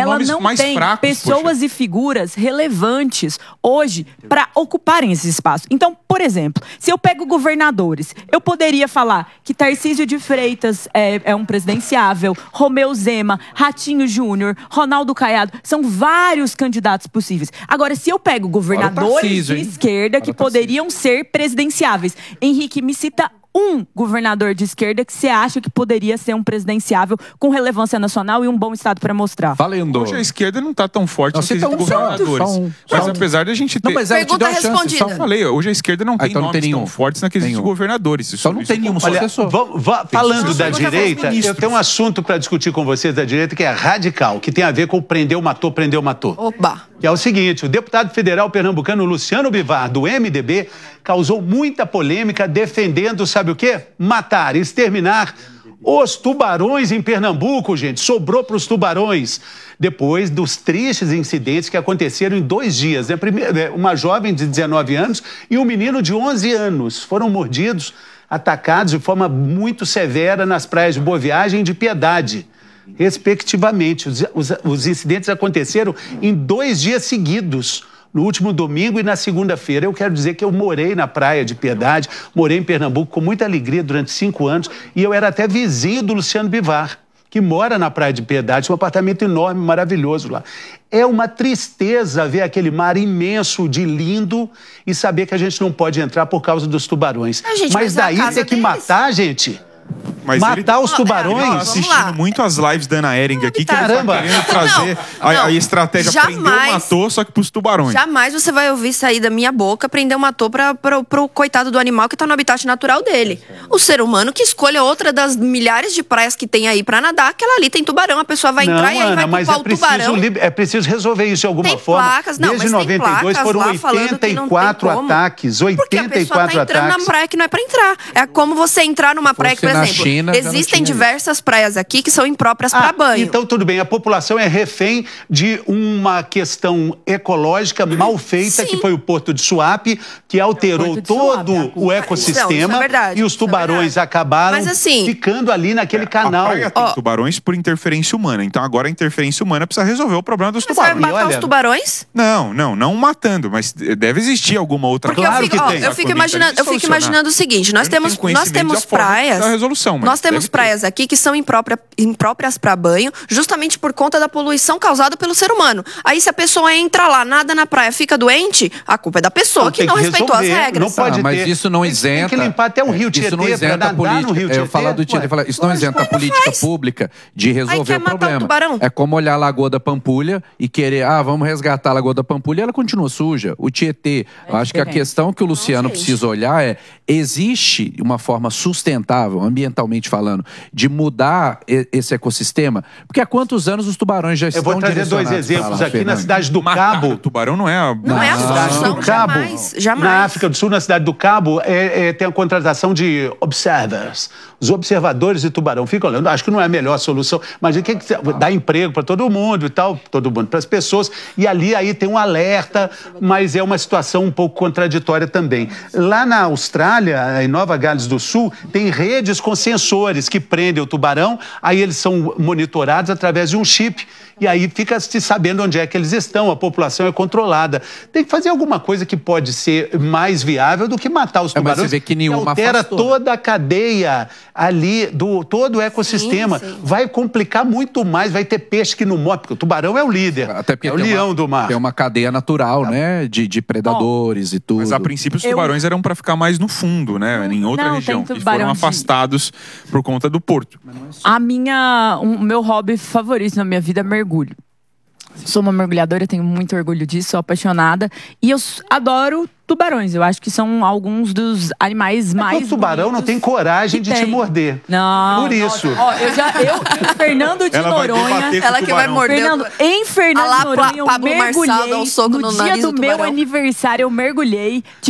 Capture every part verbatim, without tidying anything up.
ela não mais tem fracos, pessoas poxa. e figuras relevantes hoje para ocuparem esse espaço. Então, por exemplo, se eu pego governadores, eu poderia falar que Tarcísio de Freitas é, é um presidenciável, Romeu Zema, Ratinho Júnior, Ronaldo Caiado, são vários candidatos possíveis. Agora, se eu pego governadores Tarcísio, de esquerda que poderiam ser presidenciáveis, Henrique, me cita um governador de esquerda que você acha que poderia ser um presidenciável com relevância nacional e um bom estado para mostrar? Valendo. Hoje a esquerda não está tão forte no quesito um governadores. Um, mas um. apesar da gente ter... Não, mas ela Pergunta te deu respondida. Chance, só falei, hoje a esquerda não tem ah, então nomes não tem tão fortes na quesito de governadores. Isso, só não isso tem nenhum Olha, sucessor. Falando da direita, eu tenho um assunto para discutir com vocês da direita que é radical, que tem a ver com o prendeu, matou, prendeu, matou. Opa! Que é o seguinte, o deputado federal pernambucano Luciano Bivar, do M D B, causou muita polêmica defendendo, sabe o quê? Matar, exterminar os tubarões em Pernambuco, gente. Sobrou para os tubarões. Depois dos tristes incidentes que aconteceram em dois dias. Né? Primeiro, uma jovem de dezenove anos e um menino de onze anos foram mordidos, atacados de forma muito severa nas praias de Boa Viagem e de Piedade, respectivamente. Os, os, os incidentes aconteceram em dois dias seguidos, no último domingo e na segunda-feira. Eu quero dizer que eu morei na Praia de Piedade, morei em Pernambuco com muita alegria durante cinco anos e eu era até vizinho do Luciano Bivar, que mora na Praia de Piedade, um apartamento enorme, maravilhoso lá. É uma tristeza ver aquele mar imenso de lindo e saber que a gente não pode entrar por causa dos tubarões. Ah, gente, mas, mas daí ter que matar, gente... Mas matar ele, os tubarões? Ele tá assistindo muito as lives da Ana Ering aqui, que Caramba. ele tá querendo trazer não, a, não, a estratégia jamais, prendeu, matou, só que pros tubarões. Jamais você vai ouvir sair da minha boca prendeu, matou pra, pra, pro coitado do animal que tá no habitat natural dele. O ser humano que escolha outra das milhares de praias que tem aí pra nadar, aquela ali tem tubarão, a pessoa vai não, entrar e aí Ana, vai mas culpar é o tubarão. Preciso, é preciso resolver isso de alguma tem forma. Placas, não, Desde mas noventa e dois foram oitenta e quatro ataques. Porque a pessoa tá entrando ataques. na praia que não é pra entrar. É como você entrar numa praia que, por exemplo, China, existem diversas praias aqui que são impróprias ah, para banho. Então, tudo bem. A população é refém de uma questão ecológica mal feita, Sim. que foi o Porto de Suape, que alterou todo Suape, o ecossistema. Não, é verdade, e os tubarões é acabaram Mas, assim, ficando ali naquele é, canal. A praia tem oh. tubarões por interferência humana. Então, agora a interferência humana precisa resolver o problema dos mas tubarões. Você vai matar olha, os tubarões? Não, não, não matando, mas deve existir alguma outra Porque claro eu fico, que ó, tem. eu fico imaginando, eu fico imaginando o seguinte, nós temos, nós temos praias, da resolução, mas nós temos ter. praias aqui que são impróprias impróprias para banho, justamente por conta da poluição causada pelo ser humano. Aí se a pessoa entra lá, nada na praia, fica doente, a culpa é da pessoa que não respeitou as regras. Não pode ah, mas ter. isso não isenta. Tem que limpar até o rio Tietê. Isso não isenta a política. Rio eu falar do Tietê, falar, isso não isenta a política pública de resolver o problema. O é como olhar a Lagoa da Pampulha e querer, ah, vamos resgatar a Lagoa da Pampulha, ela continua suja. O Tietê, eu acho que a questão que o Luciano não, precisa olhar é, existe uma forma sustentável, ambientalmente falando, de mudar esse ecossistema? Porque há quantos anos os tubarões já estão Eu vou trazer dois exemplos lá, aqui Fernando. na cidade do Cabo. O tubarão não é a... Não, não é a solução, do Cabo, jamais, jamais. Na África do Sul, na cidade do Cabo, é, é, tem a contratação de observers. Os observadores de tubarão ficam olhando. Acho que não é a melhor solução, mas o que, que dá emprego para todo mundo e tal, todo mundo, para as pessoas. E ali aí tem um alerta, mas é uma situação um pouco contraditória também. Lá na Austrália, em Nova Gales do Sul, tem redes com sensores que prendem o tubarão, aí eles são monitorados através de um chip, e aí fica se sabendo onde é que eles estão, a população é controlada. Tem que fazer alguma coisa que pode ser mais viável do que matar os tubarões. É, mas você vê que nenhuma altera afastou. toda a cadeia ali, do, todo o ecossistema. Sim, sim. Vai complicar muito mais, vai ter peixe que não morre, porque o tubarão é o líder, Até porque é o tem leão uma, do mar. Tem uma cadeia natural, né, de, de predadores oh, e tudo. Mas a princípio os Eu... tubarões eram para ficar mais no fundo, né, em outra não, região, tem e foram de... afastados por conta do porto. A minha, o um, meu hobby favorito na minha vida é mergulho. Sou uma mergulhadora, tenho muito orgulho disso, sou apaixonada. E eu adoro tubarões. Eu acho que são alguns dos animais é mais. O tubarão não tem coragem de tem. te morder. Não. Por isso. Nossa. Ó, eu já. Eu, Fernando de ela Noronha. Ela que vai morder. Fernando, em Fernando lá, de Noronha, eu Pablo mergulhei. Marçal dá um soco no, no dia nariz do, do meu tubarão. aniversário, eu mergulhei. Tive.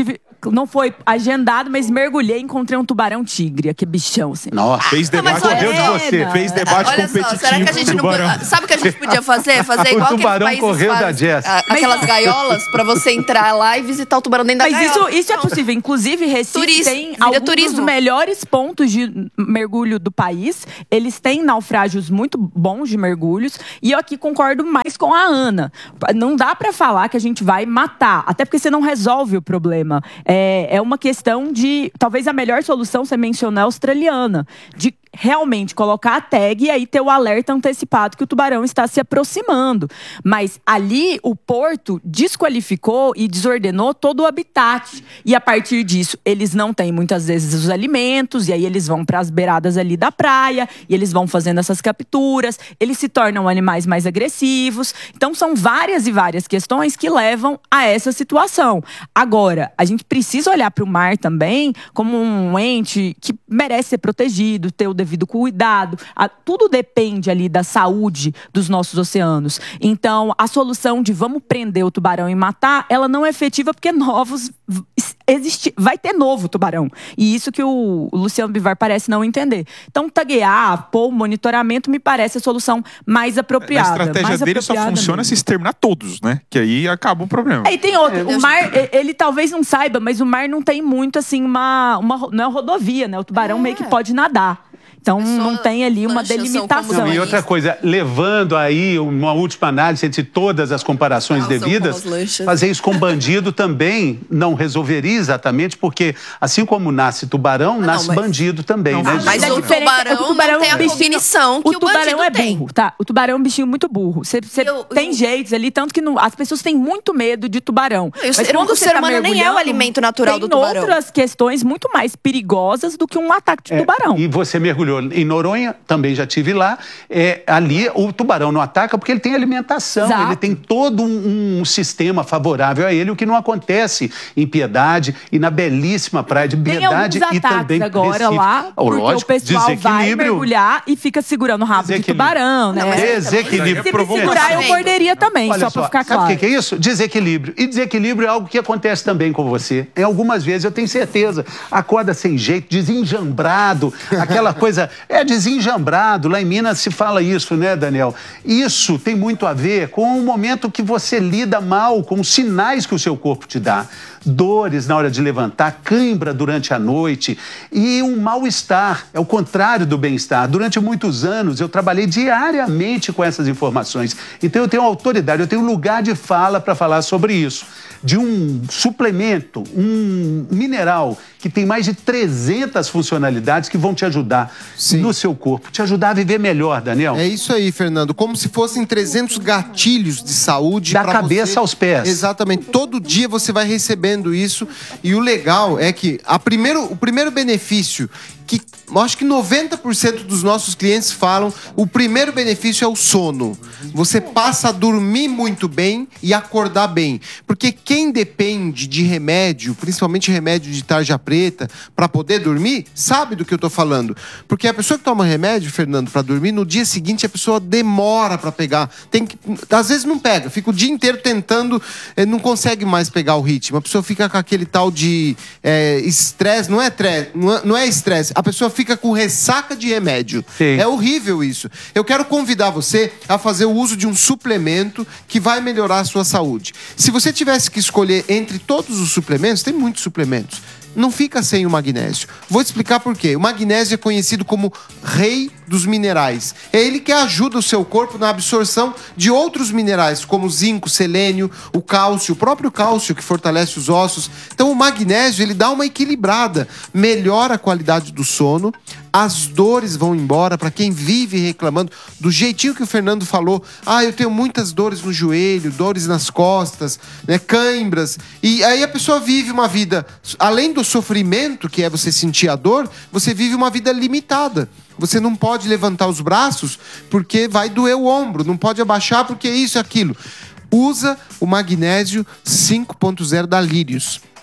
não foi agendado, mas mergulhei e encontrei um tubarão-tigre. Que bichão, assim. Nossa, Fez Não, mas debate, olha correu de só. você. fez debate Olha só, competitivo será que a com gente o não... tubarão. Sabe o que a gente podia fazer? Fazer O igual tubarão aqueles países correu da fazem, Jess. a- aquelas gaiolas pra você entrar lá e visitar o tubarão dentro da Mas gaiola. isso, isso é possível. Inclusive, Recife Turismo, tem vira alguns turismo. dos melhores pontos de mergulho do país. Eles têm naufrágios muito bons de mergulhos. E eu aqui concordo mais com a Ana. Não dá pra falar que a gente vai matar. Até porque você não resolve o problema. É, é uma questão de... Talvez a melhor solução, você mencionou, é a australiana. De realmente colocar a tag e aí ter o alerta antecipado que o tubarão está se aproximando. Mas ali o porto desqualificou e desordenou todo o habitat. E a partir disso, eles não têm muitas vezes os alimentos, e aí eles vão para as beiradas ali da praia, e eles vão fazendo essas capturas, eles se tornam animais mais agressivos. Então são várias e várias questões que levam a essa situação. Agora, a gente precisa olhar para o mar também como um ente que merece ser protegido, ter o devido cuidado. A, tudo depende ali da saúde dos nossos oceanos. Então, a solução de vamos prender o tubarão e matar, ela não é efetiva porque novos existe, vai ter novo tubarão. E isso que o, o Luciano Bivar parece não entender. Então, taguear, pôr monitoramento me parece a solução mais apropriada. A estratégia mais dele só apropriada funciona mesmo. se exterminar todos, né? Que aí acaba o problema. Aí tem outro, o mar, ele talvez não saiba, mas o mar não tem muito assim uma, uma não é uma rodovia, né? O tubarão É. meio que pode nadar. Então não tem ali uma lanchas são delimitação. como E outra coisa, levando aí uma última análise entre todas as comparações Não, são devidas, como as lanchas. fazer isso com bandido também não resolveria exatamente, porque assim como nasce tubarão, não, nasce mas- bandido também, Não, né, mas gente? Mas a o diferença é que tubarão o tubarão não tem é um a bichinho- cognição que o o tubarão bandido é tem. burro, tá? O tubarão é um bichinho muito burro. Você, você Eu- tem eu- jeitos ali, tanto que não- as pessoas têm muito medo de tubarão. E o Mas ser- quando o você ser tá humano nem é o mergulhando, alimento natural tem do tubarão. outras questões muito mais perigosas do que um ataque de É, tubarão. E você mergulhou em Noronha, também já estive lá. É, ali o tubarão não ataca porque ele tem alimentação, Exato. ele tem todo um, um sistema favorável a ele, o que não acontece em Piedade e na belíssima praia de Tem Piedade alguns e ataques também agora Recife. lá, Oh, porque lógico, o pessoal vai desequilíbrio. mergulhar e fica segurando o rabo de Desequilíbrio. tubarão, né? Não, mas aí Desequilíbrio. Se me provocação. segurar, eu Tá vendo? morderia também, Olha só pra ficar sabe claro. o que que é isso? Desequilíbrio. E desequilíbrio é algo que acontece também com você. Em algumas vezes, eu tenho certeza, acorda sem jeito, desenjambrado, aquela coisa... É desenjambrado. Lá em Minas se fala isso, né, Daniel? Isso tem muito a ver com o momento que você lida mal com os sinais que o seu corpo te dá. Dores na hora de levantar, cãibra durante a noite e um mal-estar. É o contrário do bem-estar. Durante muitos anos, eu trabalhei diariamente com essas informações. Então, eu tenho autoridade, eu tenho lugar de fala para falar sobre isso. De um suplemento, um mineral que tem mais de trezentas funcionalidades que vão te ajudar Sim. no seu corpo, te ajudar a viver melhor, Daniel. É isso aí, Fernando. Como se fossem trezentos gatilhos de saúde. Da pra cabeça você. aos pés. Exatamente. Todo dia você vai recebendo isso. E o legal é que a primeiro, o primeiro benefício, que eu acho que noventa por cento dos nossos clientes falam, o primeiro benefício é o sono. Você passa a dormir muito bem e acordar bem. Porque quem depende de remédio, principalmente remédio de tarja preta, para poder dormir, sabe do que eu tô falando. Porque a pessoa que toma remédio, Fernando, para dormir, no dia seguinte a pessoa demora para pegar. Tem que, às vezes não pega, fica o dia inteiro tentando, eh, não consegue mais pegar o ritmo. A pessoa fica com aquele tal de estresse, não é tre- não é- não é estresse, a pessoa fica com ressaca de remédio. Sim. É horrível isso. Eu quero convidar você a fazer o uso de um suplemento que vai melhorar a sua saúde. Se você tivesse que escolher entre todos os suplementos, tem muitos suplementos, não fica sem o magnésio. Vou explicar por quê. O magnésio é conhecido como rei dos minerais. É ele que ajuda o seu corpo na absorção de outros minerais, como o zinco, selênio, o cálcio, o próprio cálcio que fortalece os ossos. Então o magnésio, ele dá uma equilibrada, melhora a qualidade do sono, as dores vão embora para quem vive reclamando, do jeitinho que o Fernando falou. Ah, eu tenho muitas dores no joelho, dores nas costas, né, cãibras. E aí a pessoa vive uma vida, além do sofrimento, que é você sentir a dor, você vive uma vida limitada. Você não pode levantar os braços porque vai doer o ombro, não pode abaixar porque isso e aquilo. Usa o magnésio cinco ponto zero da Lírios.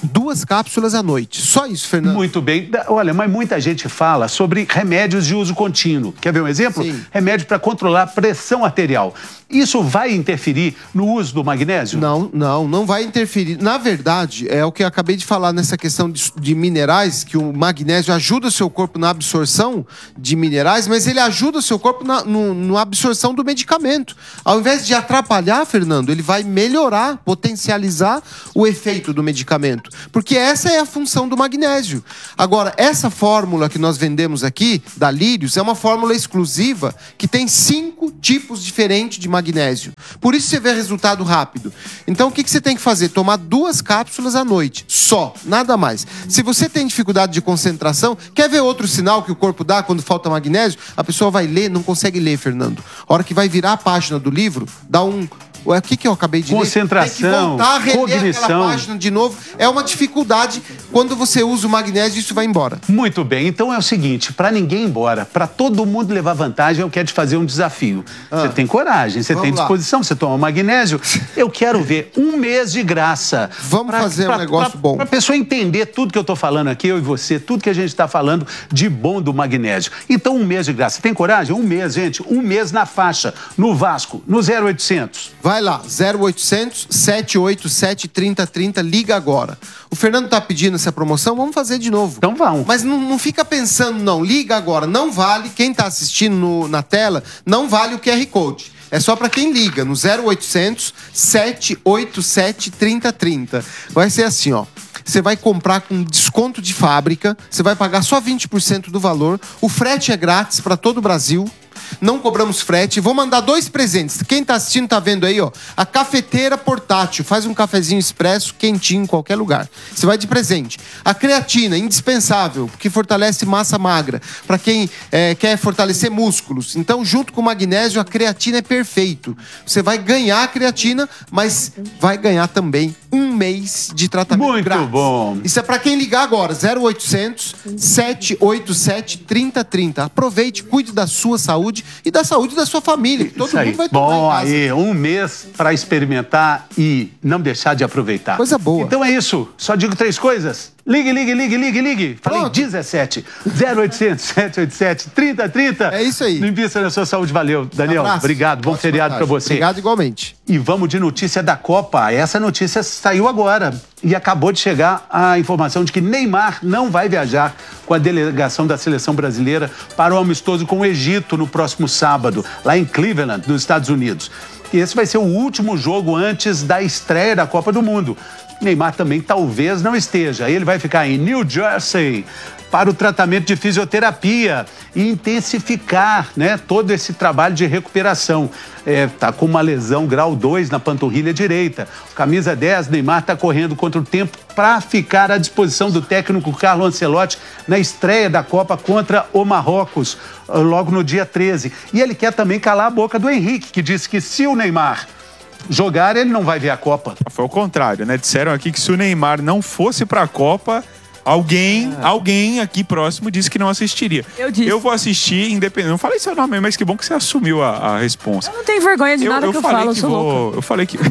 Duas cápsulas à noite. Só isso, Fernando. Muito bem. Da- Olha, mas muita gente fala sobre remédios de uso contínuo. Quer ver um exemplo? Sim. Remédio para controlar a pressão arterial. Isso vai interferir no uso do magnésio? Não, não, não vai interferir. Na verdade, é o que eu acabei de falar nessa questão de, de minerais, que o magnésio ajuda o seu corpo na absorção de minerais, mas ele ajuda o seu corpo na no, no absorção do medicamento. Ao invés de atrapalhar, Fernando, ele vai melhorar, potencializar o efeito do medicamento. Porque essa é a função do magnésio. Agora, essa fórmula que nós vendemos aqui, da Lírios, é uma fórmula exclusiva que tem cinco tipos diferentes de magnésio. Por isso você vê resultado rápido. Então o que, que você tem que fazer? Tomar duas cápsulas à noite. Só, nada mais. Se você tem dificuldade de concentração, quer ver outro sinal que o corpo dá quando falta magnésio? A pessoa vai ler, não consegue ler, Fernando. A hora que vai virar a página do livro, dá um... O que, que eu acabei de Concentração, ler? Tem que voltar a reler cognição. aquela página de novo. É uma dificuldade. Quando você usa o magnésio, isso vai embora. Muito bem, então é o seguinte, para ninguém ir embora, para todo mundo levar vantagem, eu quero te fazer um desafio. Ah. Você tem coragem, você Vamos tem lá. disposição, você toma magnésio. Eu quero ver um mês de graça. Vamos fazer um negócio bom. Para a pessoa entender tudo que eu estou falando aqui, eu e você, tudo que a gente está falando de bom do magnésio. Então um mês de graça. Tem coragem? Um mês, gente, um mês na faixa, no Vasco, no zero oitocentos. Vai lá, zero oitocentos, sete oito sete, trinta trinta, liga agora. O Fernando tá pedindo essa promoção, vamos fazer de novo. Então vamos. Mas não, não fica pensando, não. Liga agora, não vale. Quem tá assistindo no- na tela, não vale o Q R Code. É só para quem liga, no zero oitocentos, sete oito sete, trinta trinta. Vai ser assim, ó. Você vai comprar com desconto de fábrica, você vai pagar só vinte por cento do valor, o frete é grátis para todo o Brasil. Não cobramos frete. Vou mandar dois presentes. Quem tá assistindo tá vendo aí, ó. A cafeteira portátil. Faz um cafezinho expresso, quentinho, em qualquer lugar. Você vai de presente. A creatina, indispensável, porque fortalece massa magra. Para quem é, quer fortalecer músculos. Então, junto com o magnésio, a creatina é perfeito. Você vai ganhar a creatina, mas vai ganhar também um mês de tratamento Muito grátis. bom. Isso é para quem ligar agora. zero oitocentos, sete oito sete, trinta trinta. Aproveite, cuide da sua saúde e da saúde da sua família. Todo Isso aí. mundo vai tomar Bom, em casa. aí, um mês para experimentar e não deixar de aproveitar. Coisa boa. Então é isso. Só digo três coisas. Ligue, ligue, ligue, ligue, ligue. Falei Pronto. dezessete. zero oitocentos, sete oito sete, trinta trinta. É isso aí. Não invista na sua saúde. Valeu, Daniel. Abraço. Obrigado. Bom Ótima feriado tarde. para você. Obrigado igualmente. E vamos de notícia da Copa. Essa notícia saiu agora. E acabou de chegar a informação de que Neymar não vai viajar com a delegação da seleção brasileira para o amistoso com o Egito no próximo sábado, lá em Cleveland, nos Estados Unidos. E esse vai ser o último jogo antes da estreia da Copa do Mundo. Neymar também talvez não esteja. Ele vai ficar em New Jersey para o tratamento de fisioterapia e intensificar, né, todo esse trabalho de recuperação. É, tá com uma lesão grau dois na panturrilha direita. Camisa dez, Neymar está correndo contra o tempo para ficar à disposição do técnico Carlo Ancelotti na estreia da Copa contra o Marrocos, logo no dia treze. E ele quer também calar a boca do Henrique, que disse que se o Neymar jogar, ele não vai ver a Copa. Foi o contrário, né? Disseram aqui que se o Neymar não fosse pra Copa, alguém, alguém aqui próximo disse que não assistiria. Eu disse. Eu vou assistir, independente. Não falei seu nome, mas que bom que você assumiu a, a responsa. Eu não tenho vergonha de nada que eu falei falo, eu que sou louca. vou, Eu falei que.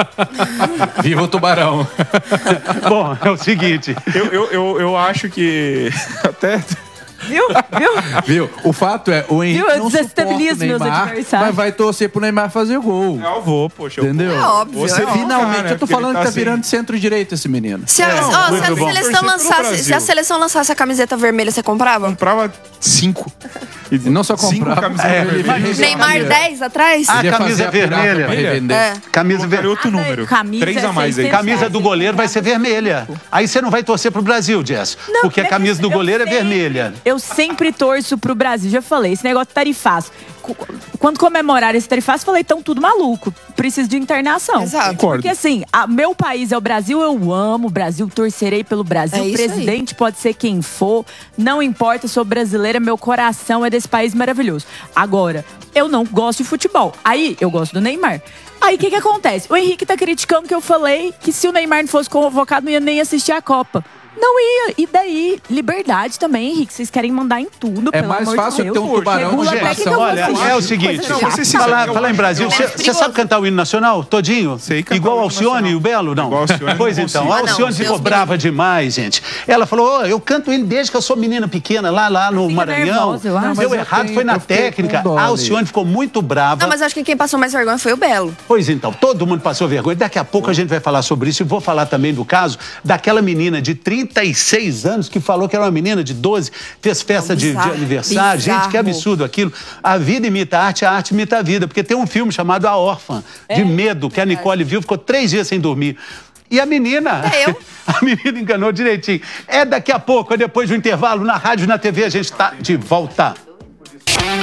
Viva o tubarão. Bom, é o seguinte. eu, eu, eu, eu acho que. Até. Viu? Viu? Viu? O fato é, o Henrique Viu? Eu não suporta o desestabilizo meus Neymar, adversários. mas vai torcer pro Neymar fazer o gol. Eu vou, poxa. eu Entendeu? vou. É óbvio, Você é óbvio. Finalmente, cara, eu tô porque falando ele que tá assim- virando centro-direita esse menino. Se a, É, ó, se a muito bom. seleção Torcer pelo lançasse, Brasil. se a seleção lançasse a camiseta vermelha, você comprava? Comprava cinco. E não só Cinco comprava, camisetas ele vermelhas. vai revender. Neymar dez atrás? Ah, Ele ia camisa fazer a pirata vermelha. pra revender. É. Camisa Colocaria vermelha. outro número. Camisa Três é a mais aí. seiscentos. Camisa do goleiro vai ser vermelha. Aí você não vai torcer pro Brasil, Jess. Não, porque a mas camisa do eu goleiro é sempre- vermelha. Eu sempre torço pro Brasil. Já falei, esse negócio de tarifaço. Cu- Quando comemorar esse tarifaço, falei, tão tudo maluco. Preciso de internação. Exato. Porque assim, a- meu país é o Brasil, eu amo o Brasil, torcerei pelo Brasil. É O isso aí. presidente pode ser quem for. Não importa, sou brasileira, meu coração é desse país maravilhoso. Agora, eu não gosto de futebol. Aí, eu gosto do Neymar. Aí, o que que acontece? O Henrique tá criticando que eu falei que se o Neymar não fosse convocado, não ia nem assistir a Copa. Não ia. E daí, liberdade também, Henrique. Vocês querem mandar em tudo, É pelo mais amor fácil de ter Deus. um tubarão Regula de até que estimação. eu vou Olha, falar. é o Coisa seguinte, chata. Não, vou ser sincero, falar, eu falar em acho- Brasil, eu você acho você sabe cantar o hino nacional todinho? Sei cantar Igual o a hino Alcione nacional. e o Belo? Não. Igual a Alcione, Pois não então, consigo. a Ah, não, Alcione ficou Deus me brava demais, gente. Ela falou, "Ô, eu canto ele desde que eu sou menina pequena, lá, lá no Fica Maranhão. nervosa, eu acho. Deu Mas eu errado, tenho- foi na eu fiquei técnica. com dó A ali. Alcione ficou muito brava. Não, mas acho que quem passou mais vergonha foi o Belo. Pois então, todo mundo passou vergonha. Daqui a pouco a gente vai falar sobre isso e vou falar também do caso daquela menina de trinta e seis anos que falou que era uma menina de doze, fez festa de, de Bizarro, aniversário. Gente, que bizarro. absurdo aquilo. A vida imita a arte, a arte imita a vida. Porque tem um filme chamado A Órfã, de medo, que a Nicole viu, ficou três dias sem dormir. E a menina, É eu. a menina enganou direitinho. É daqui a pouco, é depois do intervalo, na rádio e na T V, a gente está de volta.